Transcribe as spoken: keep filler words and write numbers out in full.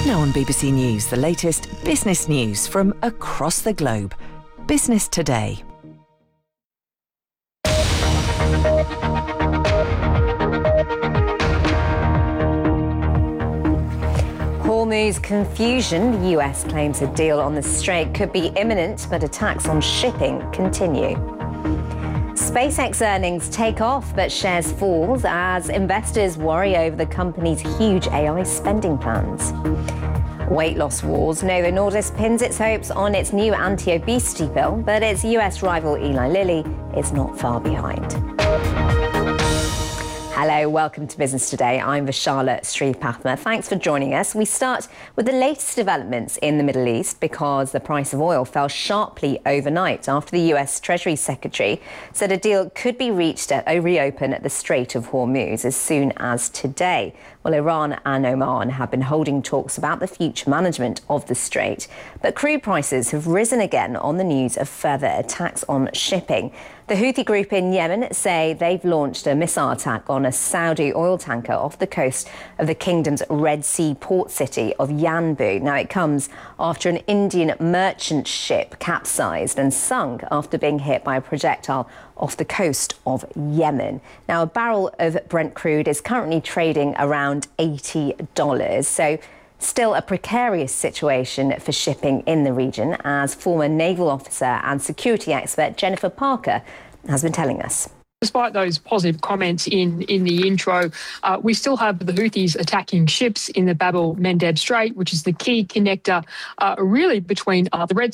Now on B B C News, the latest business news from across the globe. Business Today. Hormuz confusion. The U S claims a deal on the Strait could be imminent, but attacks on shipping continue. SpaceX earnings take off, but shares falls as investors worry over the company's huge A I spending plans. Weight loss wars. Novo Nordisk pins its hopes on its new anti-obesity pill, but its U S rival Eli Lilly is not far behind. Hello, welcome to Business Today. I'm Vishala Sripathma. Thanks for joining us. We start with the latest developments in the Middle East because the price of oil fell sharply overnight after the U S Treasury Secretary said a deal could be reached at a reopen at the Strait of Hormuz as soon as today. Well, Iran and Oman have been holding talks about the future management of the Strait, but crude prices have risen again on the news of further attacks on shipping. The Houthi group in Yemen say they've launched a missile attack on a Saudi oil tanker off the coast of the kingdom's Red Sea port city of Yanbu. Now, it comes after an Indian merchant ship capsized and sunk after being hit by a projectile off the coast of Yemen. Now, a barrel of Brent crude is currently trading around eighty dollars. So still a precarious situation for shipping in the region, as former naval officer and security expert Jennifer Parker has been telling us. Despite those positive comments in, in the intro, uh, we still have the Houthis attacking ships in the Bab el Mandeb Strait, which is the key connector uh, really between uh, the Red